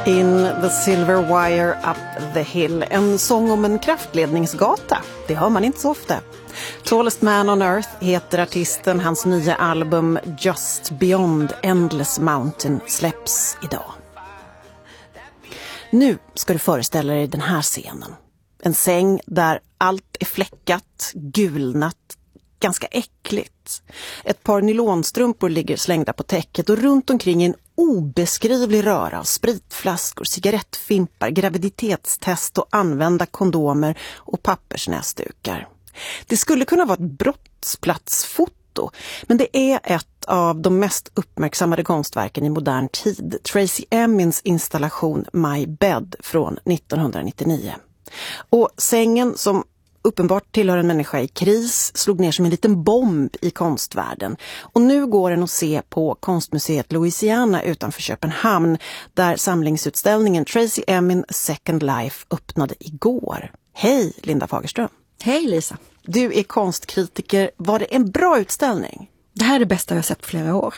In the Silver Wire Up the Hill. En sång om en kraftledningsgata. Det hör man inte så ofta. Tallest Man on Earth heter artisten. Hans nya album Just Beyond Endless Mountain släpps idag. Nu ska du föreställa dig den här scenen. En säng där allt är fläckat, gulnat, ganska äckligt. Ett par nylonstrumpor ligger slängda på täcket och runt omkring en obeskrivlig röra av spritflaskor, cigarettfimpar, graviditetstest och använda kondomer och pappersnäsdukar. Det skulle kunna vara ett brottsplatsfoto, men det är ett av de mest uppmärksammade konstverken i modern tid. Tracey Emins installation My Bed från 1999. Och sängen, som uppenbart tillhör en människa i kris, slog ner som en liten bomb i konstvärlden. Och nu går den att se på konstmuseet Louisiana utanför Köpenhamn, där samlingsutställningen Tracey Emin Second Life öppnade igår. Hej Linda Fagerström. Hej Lisa. Du är konstkritiker. Var det en bra utställning? Det här är det bästa jag har sett på flera år.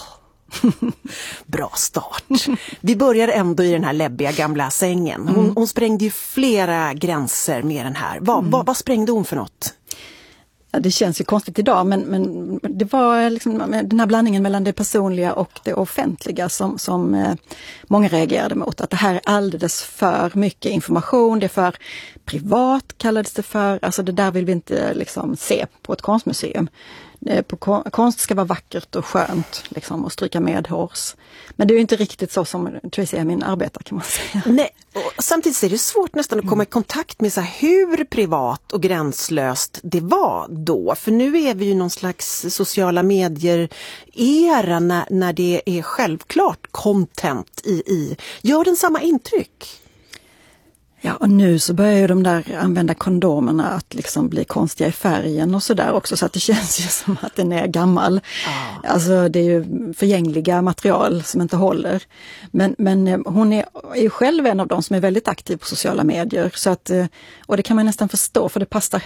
Bra start. Vi börjar ändå i den här läbbiga gamla sängen. Hon sprängde ju flera gränser med den här. Vad sprängde hon för något? Ja, det känns ju konstigt idag, men det var liksom den här blandningen mellan det personliga och det offentliga som många reagerade mot. Att det här är alldeles för mycket information, det är för privat kallades det för. Alltså det där vill vi inte liksom se på ett konstmuseum. Konst ska vara vackert och skönt liksom, och stryka med hårs. Men det är ju inte riktigt så som Tracey Emin arbetar, kan man säga. Nej, och samtidigt är det svårt nästan att komma i kontakt med så här, hur privat och gränslöst det var då. För nu är vi ju någon slags sociala medier-era när det är självklart content i. Gör den samma intryck? Ja, och nu så börjar ju de där använda kondomerna att liksom bli konstiga i färgen och sådär också, så att det känns ju som att den är gammal. Alltså det är ju förgängliga material som inte håller. Men hon är ju själv en av dem som är väldigt aktiv på sociala medier, så att, och det kan man nästan förstå, för det passar